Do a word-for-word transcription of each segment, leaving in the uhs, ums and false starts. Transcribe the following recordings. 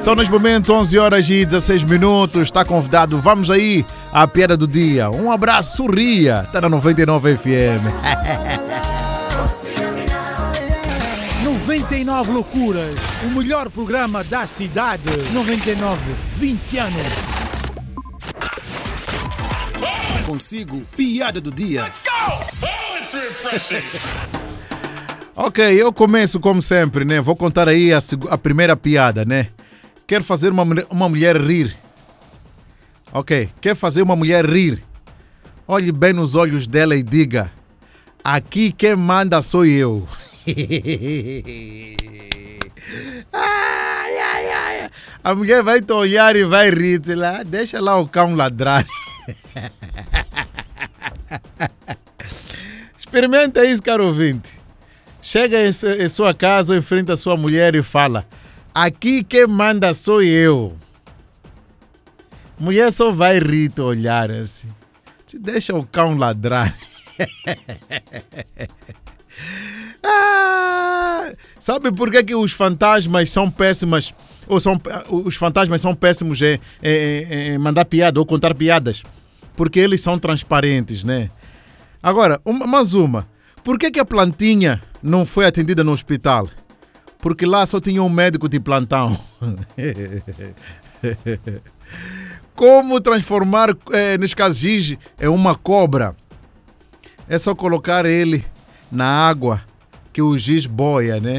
São neste momento onze horas e dezesseis minutos. Está convidado, vamos aí à piada do dia. Um abraço, sorria. Está na noventa e nove F M. noventa e nove Loucuras, o melhor programa da cidade. noventa e nove, vinte anos. Consigo, piada do dia. Ok, eu começo como sempre, né? Vou contar aí a, a primeira piada, né? Quer fazer uma, uma mulher rir. Ok, quer fazer uma mulher rir. Olhe bem nos olhos dela e diga: aqui quem manda sou eu. Ai, ai, ai. A mulher vai te olhar e vai rir lá. Deixa lá o cão ladrar. Experimenta isso, caro ouvinte. Chega em, em sua casa ou enfrenta a sua mulher e fala: aqui quem manda sou eu. Mulher só vai rir te olhar assim. Te deixa o cão ladrar. Ah, sabe por que, que os fantasmas são péssimas? Ou são, os fantasmas são péssimos em, em, em mandar piada ou contar piadas? Porque eles são transparentes, né? Agora, uma, mais uma. Por que, que a plantinha não foi atendida no hospital? Porque lá só tinha um médico de plantão. Como transformar eh, Nescazige em uma cobra? É só colocar ele na água que o giz boia, né?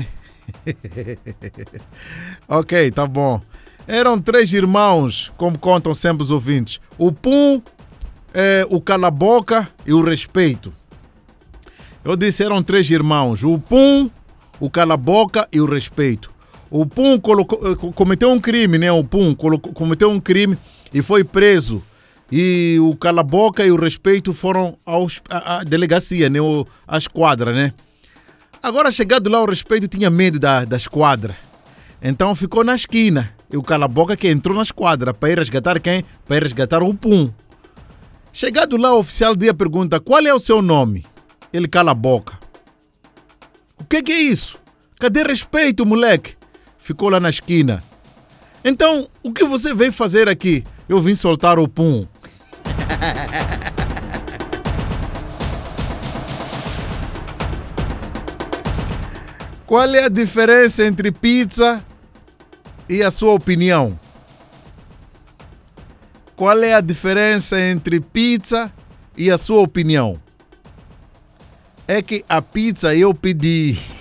Ok, tá bom. Eram três irmãos, como contam sempre os ouvintes. O Pum, é, o Cala-Boca e o Respeito. Eu disse, eram três irmãos. O Pum, o Cala-Boca e o Respeito. O Pum colocou, cometeu um crime, né? O Pum colocou, cometeu um crime e foi preso. E o Cala-Boca e o Respeito foram aos, à, à delegacia, né? O, à esquadra, né? Agora, chegado lá, o Respeito tinha medo da, da esquadra. Então ficou na esquina. E o Cala-Boca que entrou na esquadra para ir resgatar quem? Para ir resgatar o Pum. Chegado lá, o oficial dia pergunta: qual é o seu nome? Ele cala a boca. O que, que é isso? Cadê respeito, moleque? Ficou lá na esquina. Então, o que você veio fazer aqui? Eu vim soltar o Pum. Qual é a diferença entre pizza e a sua opinião? Qual é a diferença entre pizza e a sua opinião? É que a pizza eu pedi.